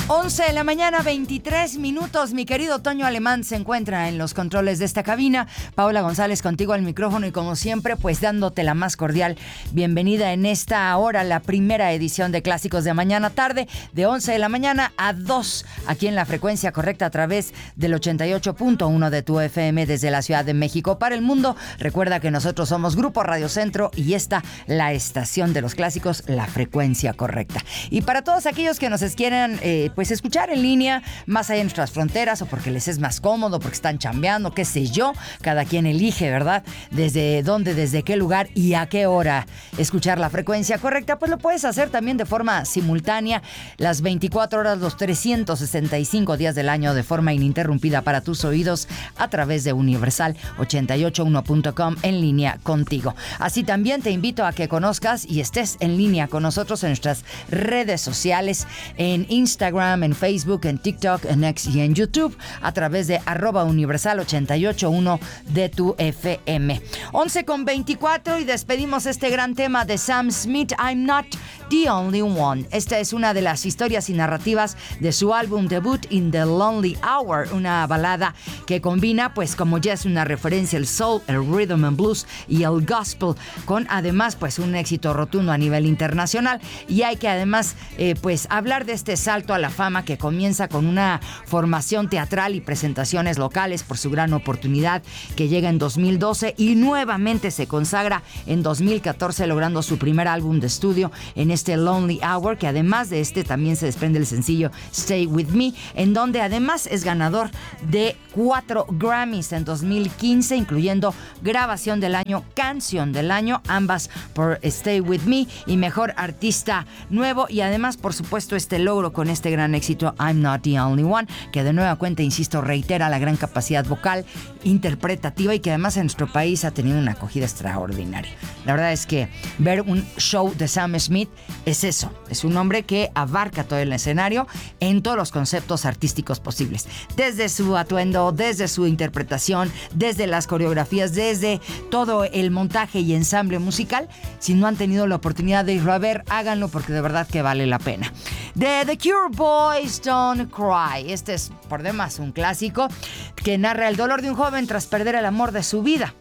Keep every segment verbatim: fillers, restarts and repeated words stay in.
once de la mañana, veintitrés minutos. Mi querido Toño Alemán se encuentra en los controles de esta cabina. Paula González contigo al micrófono y como siempre, pues dándote la más cordial bienvenida en esta hora, la primera edición de Clásicos de Mañana Tarde, de once de la mañana a dos, aquí en la frecuencia correcta a través del ochenta y ocho punto uno de tu F M desde la Ciudad de México para el mundo. Recuerda que nosotros somos Grupo Radio Centro y esta, la estación de los clásicos, la frecuencia correcta. Y para todos aquellos que nos quieran eh, pues escuchar en línea, más allá de nuestras fronteras, o porque les es más cómodo, porque están chambeando, qué sé yo, cada quien elige, ¿verdad? Desde dónde, desde qué lugar y a qué hora escuchar la frecuencia correcta, pues lo puedes hacer también de forma simultánea, las veinticuatro horas, los trescientos sesenta y cinco días del año, de forma ininterrumpida para tus oídos, a través de Universal ochenta y ocho uno punto com, en línea contigo. Así también te invito a que conozcas y estés en línea con nosotros en nuestras redes sociales, en Instagram, en Facebook, en TikTok, en X y en YouTube, a través de arroba universal ochenta y ocho uno de tu F M. once con veinticuatro y despedimos este gran tema de Sam Smith, I'm Not the Only One. Esta es una de las historias y narrativas de su álbum debut, In the Lonely Hour, una balada que combina, pues como ya es una referencia, el soul, el rhythm and blues y el gospel, con además pues un éxito rotundo a nivel internacional. Y hay que además eh, pues hablar de este salto a la fama que comienza con una formación teatral y presentaciones locales por su gran oportunidad que llega en dos mil doce y nuevamente se consagra en dos mil catorce logrando su primer álbum de estudio en este Lonely Hour, que además de este también se desprende el sencillo Stay With Me, en donde además es ganador de cuatro Grammys en dos mil quince, incluyendo grabación del año, canción del año, ambas por Stay With Me, y mejor artista nuevo. Y además, por supuesto, este logro con este gran éxito I'm Not the Only One, que de nueva cuenta, insisto, reitera la gran capacidad vocal, interpretativa, y que además en nuestro país ha tenido una acogida extraordinaria. La verdad es que ver un show de Sam Smith es eso, es un hombre que abarca todo el escenario en todos los conceptos artísticos posibles, desde su atuendo, desde su interpretación, desde las coreografías, desde todo el montaje y ensamble musical. Si no han tenido la oportunidad de irlo a ver, háganlo, porque de verdad que vale la pena. De The Cure, Boys Don't Cry. Este es por demás un clásico que narra el dolor de un joven tras perder el amor de su vida.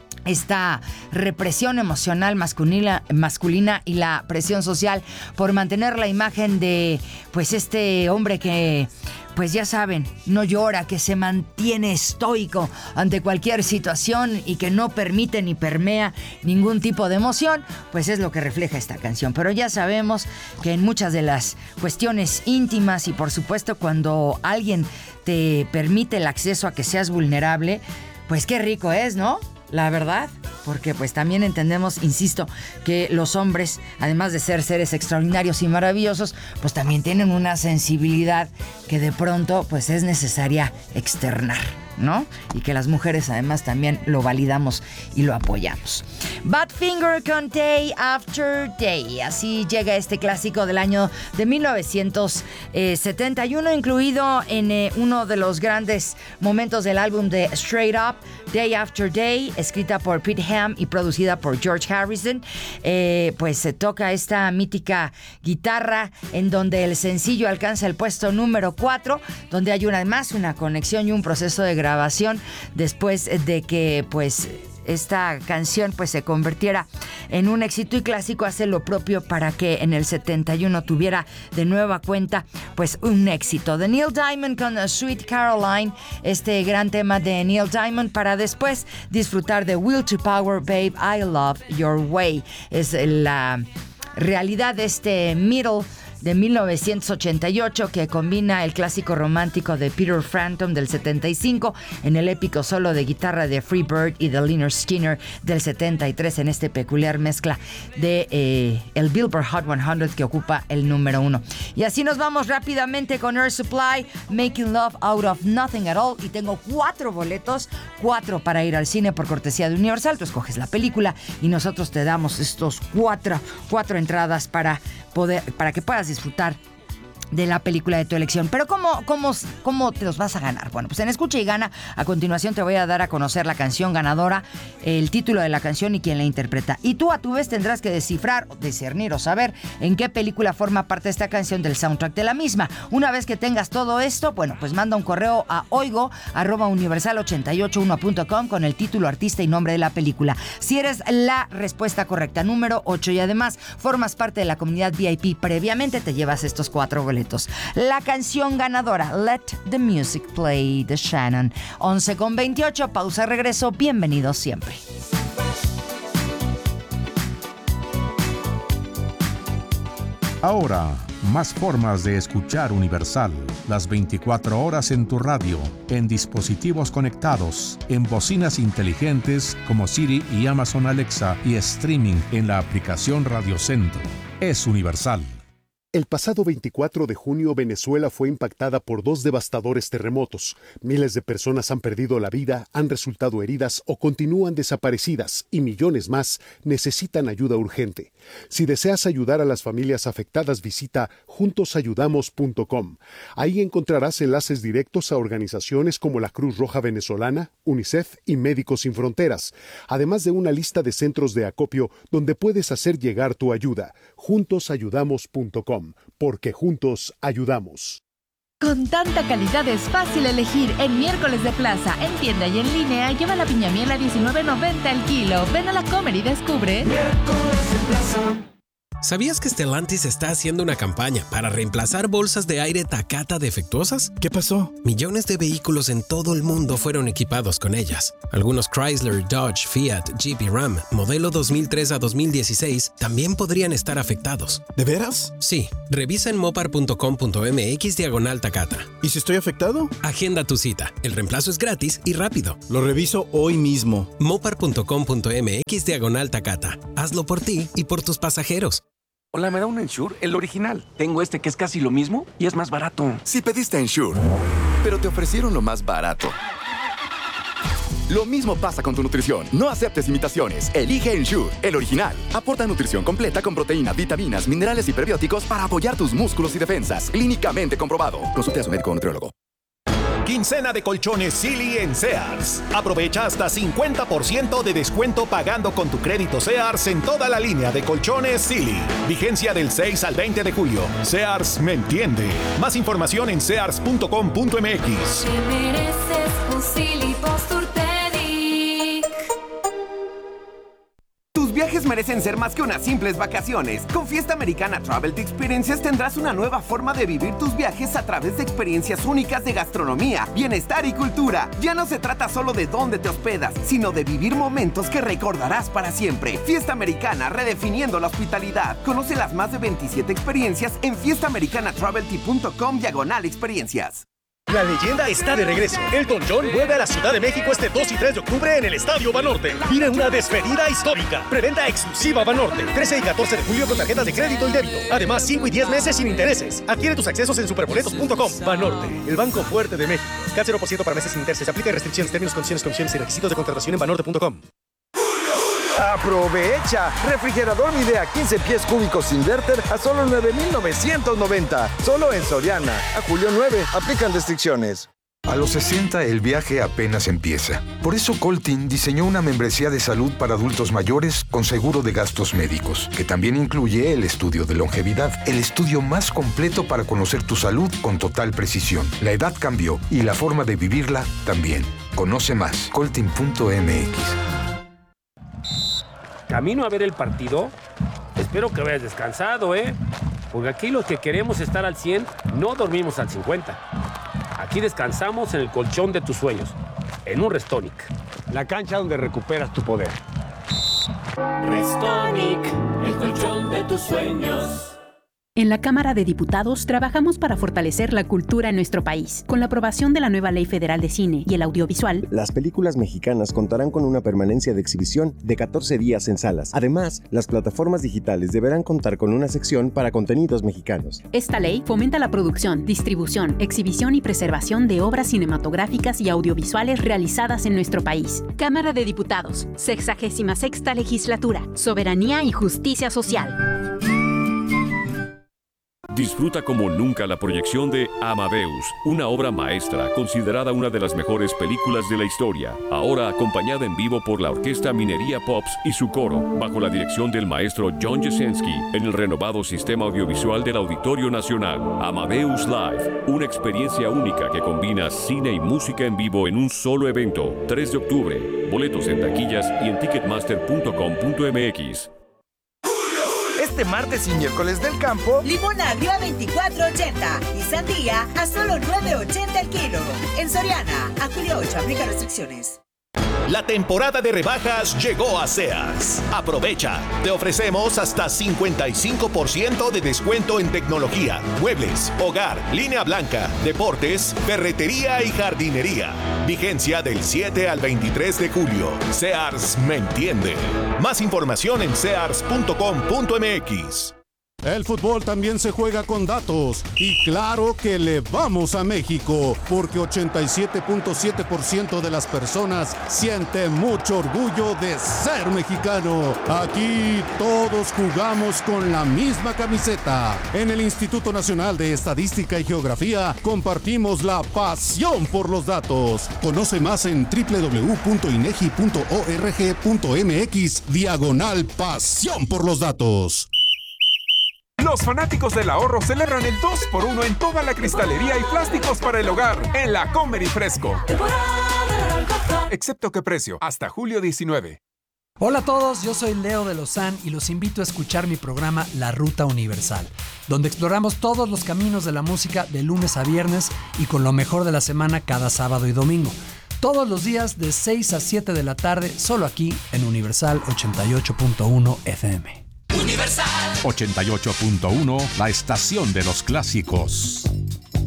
Esta represión emocional masculina, masculina y la presión social por mantener la imagen de pues este hombre que, pues ya saben, no llora, que se mantiene estoico ante cualquier situación y que no permite ni permea ningún tipo de emoción, pues es lo que refleja esta canción. Pero ya sabemos que en muchas de las cuestiones íntimas, y por supuesto cuando alguien te permite el acceso a que seas vulnerable, pues qué rico es, ¿no? La verdad, porque pues también entendemos, insisto, que los hombres, además de ser seres extraordinarios y maravillosos, pues también tienen una sensibilidad que de pronto pues es necesaria externar, ¿no? Y que las mujeres además también lo validamos y lo apoyamos. Badfinger con Day After Day. Así llega este clásico del año de mil novecientos setenta y uno, incluido en eh, uno de los grandes momentos del álbum de Straight Up, Day After Day, escrita por Pete Ham y producida por George Harrison. Eh, pues se toca esta mítica guitarra en donde el sencillo alcanza el puesto número cuatro, donde hay una, además una conexión y un proceso de grabación después de que pues esta canción pues se convirtiera en un éxito, y clásico hace lo propio para que en el setenta y uno tuviera de nueva cuenta pues un éxito. De Neil Diamond con Sweet Caroline, este gran tema de Neil Diamond, para después disfrutar de Will to Power, Babe, I Love Your Way. Es la realidad de este middle de mil novecientos ochenta y ocho, que combina el clásico romántico de Peter Frampton del setenta y cinco en el épico solo de guitarra de Free Bird y de Lynyrd Skynyrd del setenta y tres, en este peculiar mezcla de eh, el Billboard Hot cien, que ocupa el número uno. Y así nos vamos rápidamente con Air Supply, Making Love Out of Nothing at All, y tengo cuatro boletos, cuatro para ir al cine por cortesía de Universal. Tú escoges la película y nosotros te damos estos cuatro, cuatro entradas para poder, para que puedas disfrutar de la película de tu elección. Pero ¿cómo, cómo, ¿cómo te los vas a ganar? Bueno, pues en Escucha y Gana, a continuación te voy a dar a conocer la canción ganadora, el título de la canción y quién la interpreta. Y tú a tu vez tendrás que descifrar, discernir o saber en qué película forma parte esta canción del soundtrack de la misma. Una vez que tengas todo esto, bueno, pues manda un correo a oigo arroba universal ochenta y ocho uno punto com con el título, artista y nombre de la película. Si eres la respuesta correcta, número ocho, y además formas parte de la comunidad V I P previamente, te llevas estos cuatro boletos. La canción ganadora, Let the Music Play, de Shannon. once con veintiocho, pausa, regreso. Bienvenidos siempre. Ahora, más formas de escuchar Universal. Las veinticuatro horas en tu radio, en dispositivos conectados, en bocinas inteligentes como Siri y Amazon Alexa y streaming en la aplicación Radio Centro. Es Universal. El pasado veinticuatro de junio, Venezuela fue impactada por dos devastadores terremotos. Miles de personas han perdido la vida, han resultado heridas o continúan desaparecidas, y millones más necesitan ayuda urgente. Si deseas ayudar a las familias afectadas, visita juntos ayudamos punto com. Ahí encontrarás enlaces directos a organizaciones como la Cruz Roja Venezolana, UNICEF y Médicos Sin Fronteras, además de una lista de centros de acopio donde puedes hacer llegar tu ayuda. juntos ayudamos punto com. Porque juntos ayudamos. Con tanta calidad es fácil elegir. En Miércoles de Plaza, en tienda y en línea, lleva la piña miel a diecinueve noventa el kilo. Ven a la Comer y descubre. Miércoles de Plaza. ¿Sabías que Stellantis está haciendo una campaña para reemplazar bolsas de aire Takata defectuosas? ¿Qué pasó? Millones de vehículos en todo el mundo fueron equipados con ellas. Algunos Chrysler, Dodge, Fiat, Jeep y Ram, modelo dos mil tres a dos mil dieciséis, también podrían estar afectados. ¿De veras? Sí. Revisa en mopar punto com punto m x diagonal Takata. ¿Y si estoy afectado? Agenda tu cita. El reemplazo es gratis y rápido. Lo reviso hoy mismo. mopar punto com punto m x diagonal Takata. Hazlo por ti y por tus pasajeros. Hola, ¿me da un Ensure? El original. Tengo este que es casi lo mismo y es más barato. Si pediste Ensure, pero te ofrecieron lo más barato. Lo mismo pasa con tu nutrición. No aceptes imitaciones. Elige Ensure, el original. Aporta nutrición completa con proteínas, vitaminas, minerales y prebióticos para apoyar tus músculos y defensas. Clínicamente comprobado. Consulte a su médico o nutriólogo. Quincena de colchones Silly en Sears. Aprovecha hasta cincuenta por ciento de descuento pagando con tu crédito Sears en toda la línea de colchones Silly. Vigencia del seis al veinte de julio. Sears me entiende. Más información en sears punto com punto m x. Te mereces un Silly Posturtedic. Tus viajes merecen ser más que unas simples vacaciones. Con Fiesta Americana Travel Experiences tendrás una nueva forma de vivir tus viajes a través de experiencias únicas de gastronomía, bienestar y cultura. Ya no se trata solo de dónde te hospedas, sino de vivir momentos que recordarás para siempre. Fiesta Americana, redefiniendo la hospitalidad. Conoce las más de veintisiete experiencias en fiesta americana travel punto com diagonal experiencias. La leyenda está de regreso. Elton John vuelve a la Ciudad de México este dos y tres de octubre en el Estadio Banorte. Viene una despedida histórica. Preventa exclusiva Banorte. trece y catorce de julio con tarjetas de crédito y débito. Además, cinco y diez meses sin intereses. Adquiere tus accesos en superboletos punto com. Banorte, el banco fuerte de México. C A T cero por ciento para meses sin intereses. Aplica restricciones, términos, condiciones, comisiones y requisitos de contratación en banorte punto com. ¡Aprovecha! Refrigerador Midea quince pies cúbicos inverter a solo nueve mil novecientos noventa. Solo en Soriana. A julio nueve. Aplican restricciones. A los sesenta el viaje apenas empieza. Por eso Coltin diseñó una membresía de salud para adultos mayores con seguro de gastos médicos, que también incluye el estudio de longevidad, el estudio más completo para conocer tu salud con total precisión. La edad cambió y la forma de vivirla también. Conoce más. coltin punto m x. Camino a ver el partido. Espero que vayas descansado, ¿eh? Porque aquí los que queremos estar al cien no dormimos al cincuenta. Aquí descansamos en el colchón de tus sueños, en un Restonic. La cancha donde recuperas tu poder. Restonic, el colchón de tus sueños. En la Cámara de Diputados trabajamos para fortalecer la cultura en nuestro país. Con la aprobación de la nueva Ley Federal de Cine y el Audiovisual, las películas mexicanas contarán con una permanencia de exhibición de catorce días en salas. Además, las plataformas digitales deberán contar con una sección para contenidos mexicanos. Esta ley fomenta la producción, distribución, exhibición y preservación de obras cinematográficas y audiovisuales realizadas en nuestro país. Cámara de Diputados, sexagésima sexta Legislatura, Soberanía y Justicia Social. Disfruta como nunca la proyección de Amadeus, una obra maestra considerada una de las mejores películas de la historia, ahora acompañada en vivo por la Orquesta Minería Pops y su coro, bajo la dirección del maestro John Jasenski, en el renovado sistema audiovisual del Auditorio Nacional. Amadeus Live, una experiencia única que combina cine y música en vivo en un solo evento. tres de octubre, boletos en taquillas y en ticketmaster punto com punto m x. Este martes y miércoles del campo, limón agrio a veinticuatro ochenta y sandía a solo nueve ochenta el kilo. En Soriana, a julio ocho, aplica restricciones. La temporada de rebajas llegó a Sears. Aprovecha. Te ofrecemos hasta cincuenta y cinco por ciento de descuento en tecnología, muebles, hogar, línea blanca, deportes, ferretería y jardinería. Vigencia del siete al veintitrés de julio. Sears me entiende. Más información en sears punto com punto m x. El fútbol también se juega con datos y claro que le vamos a México porque ochenta y siete punto siete por ciento de las personas siente mucho orgullo de ser mexicano. Aquí todos jugamos con la misma camiseta. En el Instituto Nacional de Estadística y Geografía compartimos la pasión por los datos. Conoce más en doble u doble u doble u punto inegi punto org punto m x diagonal pasión por los datos. Los fanáticos del ahorro celebran el dos por uno en toda la cristalería y plásticos para el hogar en la Comer y Fresco. Excepto que precio, hasta julio diecinueve. Hola a todos, yo soy Leo de Lozán y los invito a escuchar mi programa La Ruta Universal, donde exploramos todos los caminos de la música de lunes a viernes y con lo mejor de la semana cada sábado y domingo. Todos los días de seis a siete de la tarde, solo aquí en Universal ochenta y ocho punto uno F M. Universal ochenta y ocho punto uno, la estación de los clásicos.